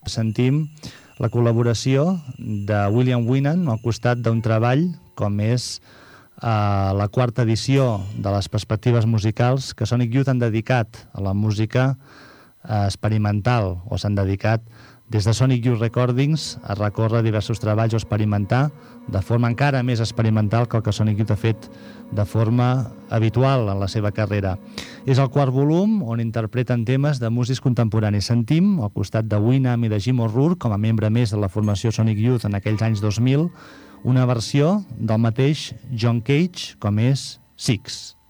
sentim la col·laboració de William Winnan al costat d'un treball com és la quarta edició de les perspectives musicals que Sonic Youth han dedicat a la música experimental, o s'han dedicat des de Sonic Youth Recordings a recórrer diversos treballs o experimentar de forma encara més experimental que el que Sonic Youth ha fet de forma habitual en la seva carrera. És el quart volum on interpreten temes de músics contemporanis. Sentim, al costat de Winnan i de Jim O'Rourke, com a membre més de la formació Sonic Youth en aquells anys 2000, una versió del mateix John Cage, com és Six.